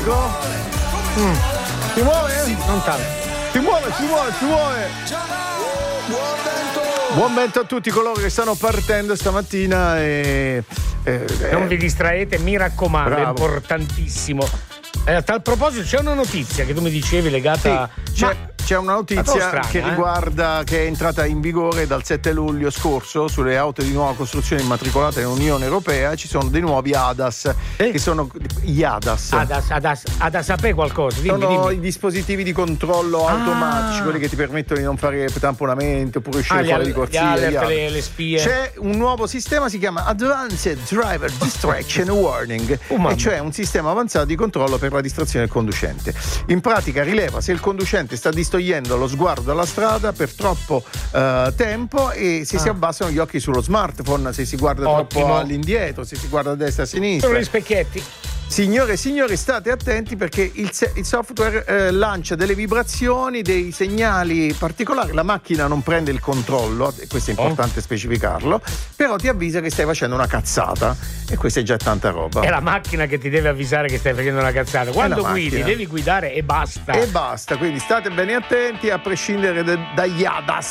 elettrico. Si muove? Non tanto. Si muove. Buon vento a tutti coloro che stanno partendo stamattina non vi distraete, mi raccomando, bravo. è importantissimo. A tal proposito c'è una notizia che tu mi dicevi legata c'è una notizia strana, che riguarda, che è entrata in vigore dal 7 luglio scorso sulle auto di nuova costruzione immatricolate nell'Unione Europea. Ci sono dei nuovi ADAS che sono gli ADAS. ADAS sapere qualcosa. Sono i dispositivi di controllo automatici, quelli che ti permettono di non fare tamponamenti oppure uscire fuori di corsia. Le spie. C'è un nuovo sistema, si chiama Advanced Driver Distraction Warning, e cioè un sistema avanzato di controllo per la distrazione del conducente. In pratica rileva se il conducente sta distogliendo lo sguardo dalla strada per troppo tempo e se si abbassano gli occhi sullo smartphone, se si guarda troppo all'indietro, se si guarda a destra e a sinistra. Sono gli specchietti. Signore e signori, state attenti perché il software lancia delle vibrazioni, dei segnali particolari. La macchina non prende il controllo, e questo è importante specificarlo, però ti avvisa che stai facendo una cazzata, e questa è già tanta roba. È la macchina che ti deve avvisare che stai facendo una cazzata. Quando guidi devi guidare e basta. Quindi state bene attenti, a prescindere dagli ADAS.